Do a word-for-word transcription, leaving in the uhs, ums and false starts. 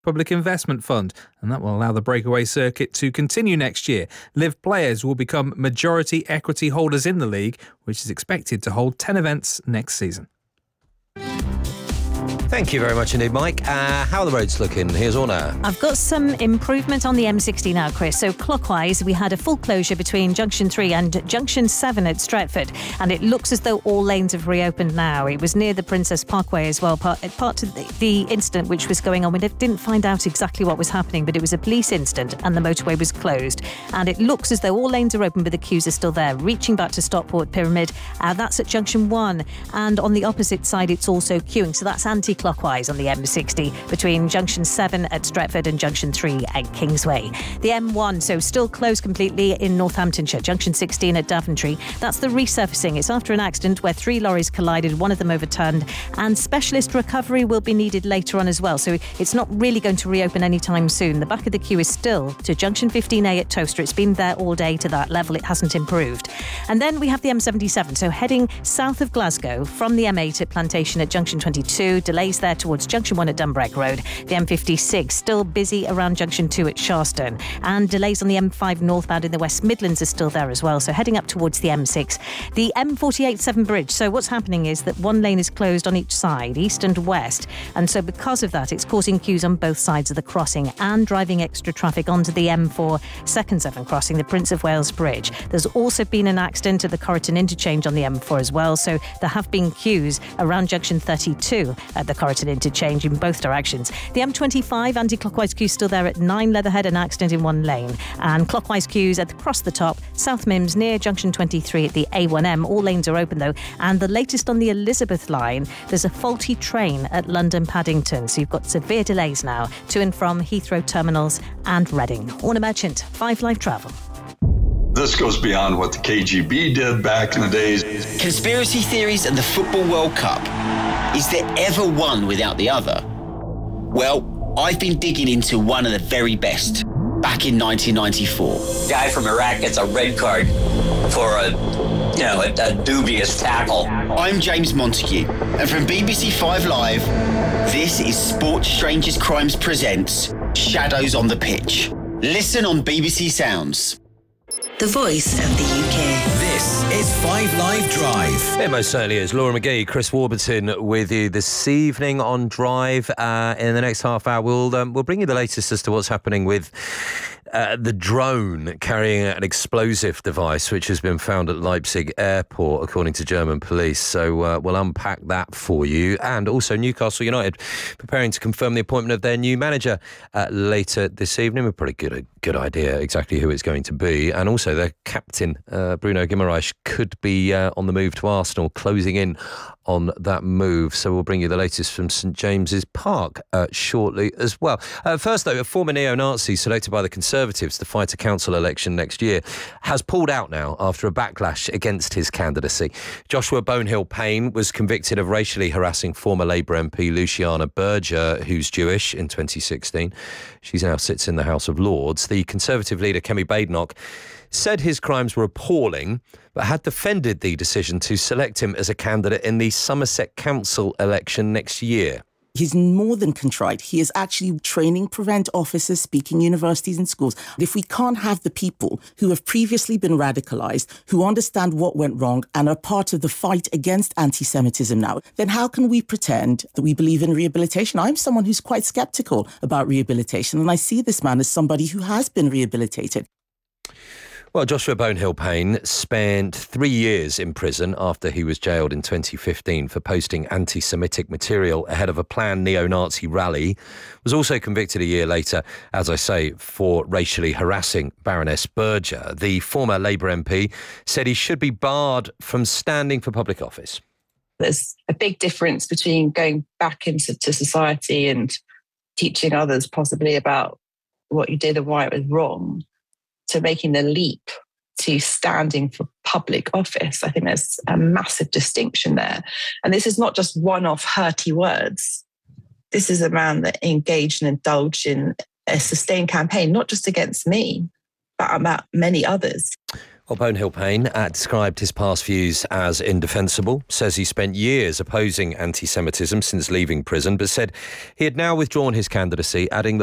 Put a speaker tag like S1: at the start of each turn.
S1: Public Investment Fund, and that will allow the breakaway circuit to continue next year. Live players will become majority equity holders in the league, which is expected to hold ten events next season.
S2: Thank you very much indeed, Mike. Uh, how are the roads looking? Here's Orna.
S3: I've got some improvement on the M sixty now, Chris. So clockwise, we had a full closure between Junction three and Junction seven at Stretford, and it looks as though all lanes have reopened now. It was near the Princess Parkway as well, part, part of the, the incident which was going on. We didn't find out exactly what was happening, but it was a police incident and the motorway was closed. And it looks as though all lanes are open, but the queues are still there, reaching back to Stockport Pyramid. Uh, that's at Junction one. And on the opposite side, it's also queuing. So that's anti-clockwise on the M sixty between Junction seven at Stretford and Junction three at Kingsway. The M one, so still closed completely in Northamptonshire. Junction sixteen at Daventry. That's the resurfacing. It's after an accident where three lorries collided, one of them overturned, and specialist recovery will be needed later on as well. So it's not really going to reopen anytime soon. The back of the queue is still to Junction fifteen A at Toaster. It's been there all day to that level. It hasn't improved. And then we have the M seventy-seven, so heading south of Glasgow from the M eight at Plantation at Junction twenty-two. Delays there towards Junction one at Dumbreck Road. The M fifty-six still busy around Junction two at Sharston, and delays on the M five northbound in the West Midlands are still there as well, so heading up towards the M six. The M forty-eight Severn Bridge, so what's happening is that one lane is closed on each side, east and west, and so because of that it's causing queues on both sides of the crossing and driving extra traffic onto the M four second Severn crossing, the Prince of Wales Bridge. There's also been an accident at the Corriton interchange on the M four as well, so there have been queues around Junction thirty-two at the Corriton interchange in both directions. The M twenty-five anti-clockwise queue still there at nine Leatherhead, an accident in one lane, and clockwise queues at across the top South Mims near Junction twenty-three at the A one M. All lanes are open though, and the latest on the Elizabeth line, there's a faulty train at London Paddington, so you've got severe delays now to and from Heathrow terminals and Reading. Orna Merchant, Five Live Travel.
S4: This goes beyond what the K G B did back in the days.
S5: Conspiracy theories and the Football World Cup. Is there ever one without the other? Well, I've been digging into one of the very best. Back in nineteen ninety-four.
S6: Guy from Iraq gets a red card for a, you know, a, a dubious tackle.
S5: I'm James Montague, and from B B C Five Live, this is Sports Strangers Crimes presents Shadows on the Pitch. Listen on B B C Sounds.
S7: The voice of the U K.
S8: This is Five Live Drive.
S2: It most certainly is. Laura McGee, Chris Warburton with you this evening on Drive. Uh, in the next half hour, we'll um, we'll bring you the latest as to what's happening with uh, the drone carrying an explosive device which has been found at Leipzig Airport, according to German police. So uh, we'll unpack that for you. And also Newcastle United preparing to confirm the appointment of their new manager uh, later this evening. We've probably got a good idea exactly who it's going to be. And also their captain, uh, Bruno Guimaraes, could be uh, on the move to Arsenal, closing in on that move. So we'll bring you the latest from St James's Park uh, shortly as well. Uh, first, though, a former neo-Nazi selected by the Conservatives to fight a council election next year has pulled out now after a backlash against his candidacy. Joshua Bonehill-Payne was convicted of racially harassing former Labour M P Luciana Berger, who's Jewish, in twenty sixteen. She now sits in the House of Lords. The Conservative leader, Kemi Badenoch, said his crimes were appalling, but had defended the decision to select him as a candidate in the Somerset Council election next year.
S9: He's more than contrite. He is actually training Prevent officers, speaking universities and schools. If we can't have the people who have previously been radicalised, who understand what went wrong and are part of the fight against anti-Semitism now, then how can we pretend that we believe in rehabilitation? I'm someone who's quite sceptical about rehabilitation, and I see this man as somebody who has been rehabilitated.
S2: Well, Joshua Bonehill-Payne spent three years in prison after he was jailed in twenty fifteen for posting anti-Semitic material ahead of a planned neo-Nazi rally. Was also convicted a year later, as I say, for racially harassing Baroness Berger. The former Labour M P said he should be barred from standing for public office.
S10: There's a big difference between going back into to society and teaching others possibly about what you did and why it was wrong, to making the leap to standing for public office. I think there's a massive distinction there. And this is not just one-off hurty words. This is a man that engaged and indulged in a sustained campaign, not just against me, but about many others.
S2: Well, Bonehill Payne uh, described his past views as indefensible, says he spent years opposing anti-Semitism since leaving prison, but said he had now withdrawn his candidacy, adding that